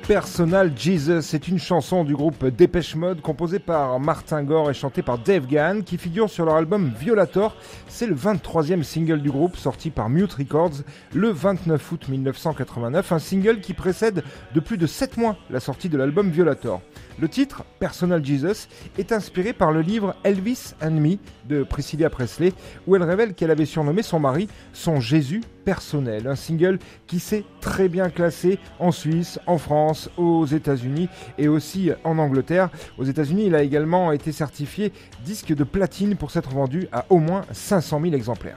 Personal Jesus, c'est une chanson du groupe Depeche Mode composée par Martin Gore et chantée par Dave Gahan qui figure sur leur album Violator. C'est le 23e single du groupe sorti par Mute Records le 29 août 1989, un single qui précède de plus de 7 mois la sortie de l'album Violator. Le titre, Personal Jesus, est inspiré par le livre Elvis and Me de Priscilla Presley, où elle révèle qu'elle avait surnommé son mari son Jésus personnel. Un single qui s'est très bien classé en Suisse, en France, aux États-Unis et aussi en Angleterre. Aux États-Unis, il a également été certifié disque de platine pour s'être vendu à au moins 500 000 exemplaires.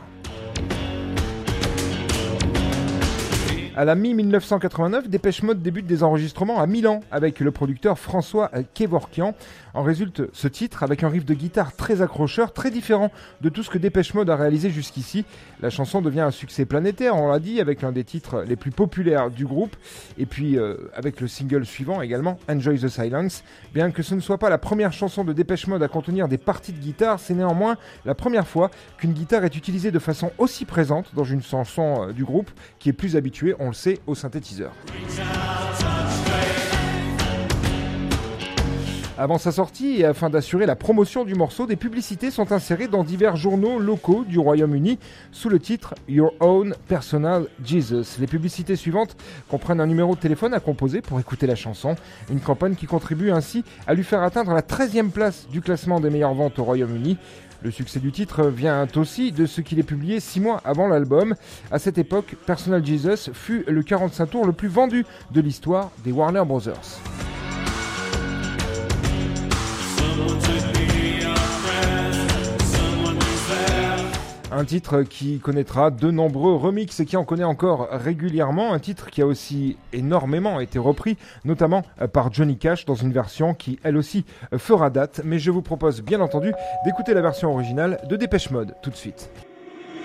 À la mi-1989, Depeche Mode débute des enregistrements à Milan avec le producteur François Kevorkian. En résulte ce titre avec un riff de guitare très accrocheur, très différent de tout ce que Depeche Mode a réalisé jusqu'ici. La chanson devient un succès planétaire, on l'a dit, avec l'un des titres les plus populaires du groupe. Et puis avec le single suivant également, Enjoy the Silence. Bien que ce ne soit pas la première chanson de Depeche Mode à contenir des parties de guitare, c'est néanmoins la première fois qu'une guitare est utilisée de façon aussi présente dans une chanson du groupe qui est plus habituée, on le sait, au synthétiseur. Avant sa sortie et afin d'assurer la promotion du morceau, des publicités sont insérées dans divers journaux locaux du Royaume-Uni sous le titre Your Own Personal Jesus. Les publicités suivantes comprennent un numéro de téléphone à composer pour écouter la chanson, une campagne qui contribue ainsi à lui faire atteindre la 13e place du classement des meilleures ventes au Royaume-Uni. Le succès du titre vient aussi de ce qu'il est publié 6 mois avant l'album. À cette époque, Personal Jesus fut le 45 tours le plus vendu de l'histoire des Warner Bros. Un titre qui connaîtra de nombreux remixes et qui en connaît encore régulièrement. Un titre qui a aussi énormément été repris, notamment par Johnny Cash dans une version qui, elle aussi, fera date. Mais je vous propose bien entendu d'écouter la version originale de Depeche Mode tout de suite.